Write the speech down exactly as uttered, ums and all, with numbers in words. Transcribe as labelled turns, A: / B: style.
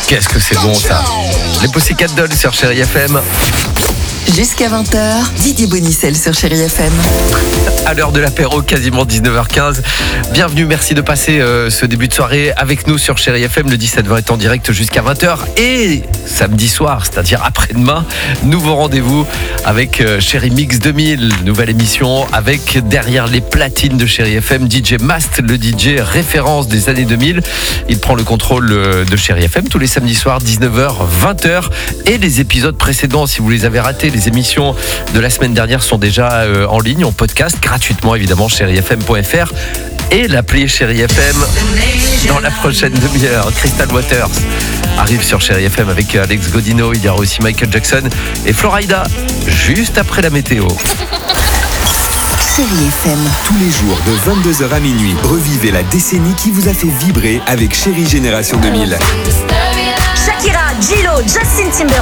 A: Qu'est-ce que c'est bon ça. Les Pussycat Dolls sur Chérie F M.
B: Jusqu'à vingt heures, Didier Bonicel sur Chérie F M.
A: À l'heure de l'apéro, quasiment dix-neuf heures quinze. Bienvenue, merci de passer euh, ce début de soirée avec nous sur Chérie F M. Le dix-sept vingt est en direct jusqu'à vingt heures. Et samedi soir, c'est-à-dire après-demain, nouveau rendez-vous avec euh, Chérie Mix deux mille. Nouvelle émission avec derrière les platines de Chérie F M, D J Mast, le D J référence des années deux mille. Il prend le contrôle euh, de Chérie F M tous les samedis soirs, dix-neuf heures, vingt heures. Et les épisodes précédents, si vous les avez ratés, les émissions de la semaine dernière sont déjà euh, en ligne, en podcast, gratuitement évidemment, chérie f m point f r et l'appli Chérie F M. Dans la prochaine demi-heure, Crystal Waters arrive sur Chérie F M avec Alex Godino. Il y aura aussi Michael Jackson et Florida juste après la météo.
B: Chérie F M.
C: Tous les jours de vingt-deux heures à minuit, revivez la décennie qui vous a fait vibrer avec Chérie Génération deux mille.
D: Shakira, J-Lo, Justin Timberlake.